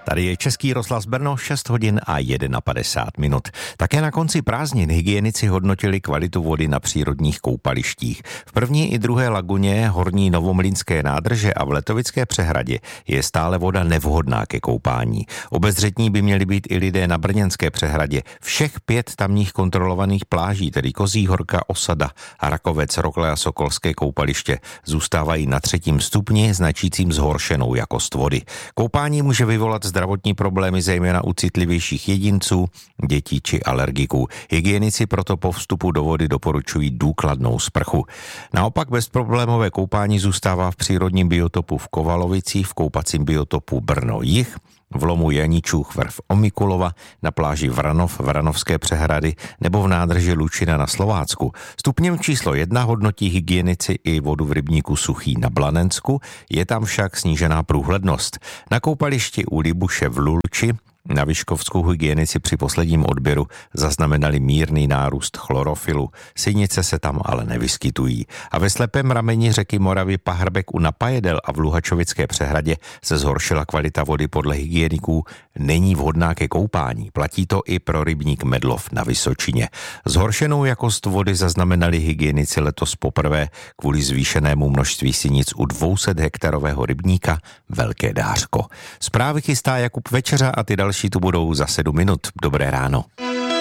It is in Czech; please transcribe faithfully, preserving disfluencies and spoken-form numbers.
Tady je Český rozhlas Brno, šest hodin a padesát jedna minut. Také na konci prázdnin hygienici hodnotili kvalitu vody na přírodních koupalištích. V první i druhé laguně, horní Novomlýnské nádrže a v Letovické přehradě je stále voda nevhodná ke koupání. Obezřetní by měli být i lidé na Brněnské přehradě. Všech pět tamních kontrolovaných pláží, tedy Kozí Horka, Osada, Rakovec, Rokle a Sokolské koupaliště, zůstávají na třetím stupni značícím zhoršenou jakost vody. Koupání může vyvolat zdravotní problémy zejména u citlivějších jedinců, dětí či alergiků. Hygienici proto po vstupu do vody doporučují důkladnou sprchu. Naopak bezproblémové koupání zůstává v přírodním biotopu v Kovalovicích, v koupacím biotopu Brno-Jih, v lomu Janíčův vrch Omikulova, na pláži Vranov, Vranovské přehrady nebo v nádrži Lučina na Slovácku. Stupněm číslo jedna hodnotí hygienici i vodu v rybníku Suchý na Blanensku, je tam však snížená průhlednost. Na koupališti u Libuše v Lulči na Vyškovskou hygienici při posledním odběru zaznamenali mírný nárůst chlorofilu. Synice se tam ale nevyskytují. A ve slepém rameni řeky Moravy Pahrbek u Napajedel a v Luhačovické přehradě se zhoršila kvalita vody podle hygieniků. Není vhodná ke koupání. Platí to i pro rybník Medlov na Vysočině. Zhoršenou jakost vody zaznamenali hygienici letos poprvé kvůli zvýšenému množství synic u dvě stě hektarového rybníka Velké Dářko. Zprávy chystá Jakub Večeřa a ty další tu budou za sedm minut. Dobré ráno.